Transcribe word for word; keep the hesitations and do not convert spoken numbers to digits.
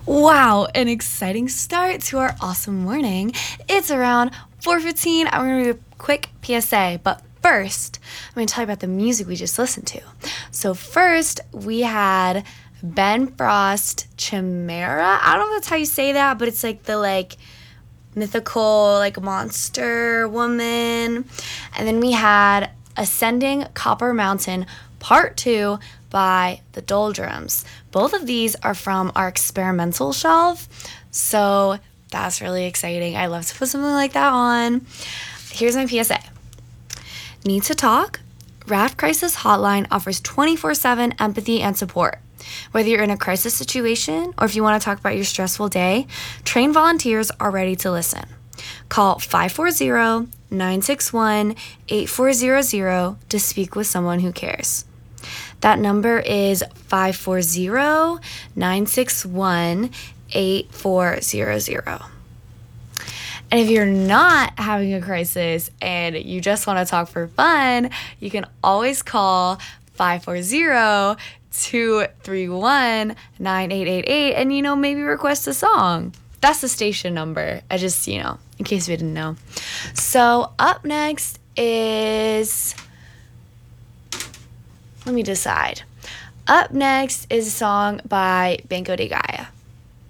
Wow, an exciting start to our awesome morning. It's around four fifteen. I'm going to do a quick P S A, but first, I'm going to tell you about the music we just listened to. So first, we had Ben Frost, Chimera. I don't know if that's how you say that, but it's like the like mythical like monster woman. And then we had Ascending Copper Mountain Part two by the Doldrums. Both of these are from our experimental shelf, so that's really exciting. I love to put something like that on. Here's my P S A. Need to talk? Raft Crisis Hotline offers twenty-four seven empathy and support. Whether you're in a crisis situation or if you want to talk about your stressful day, trained volunteers are ready to listen. Call five four zero, nine six one, eight four zero zero to speak with someone who cares. That number is five four zero, nine six one, eight four zero zero. And if you're not having a crisis and you just want to talk for fun, you can always call five four zero, two three one, nine eight eight eight and, you know, maybe request a song. That's the station number. I just, you know, in case we didn't know. So up next is... Let me decide. Up next is a song by Banco de Gaia.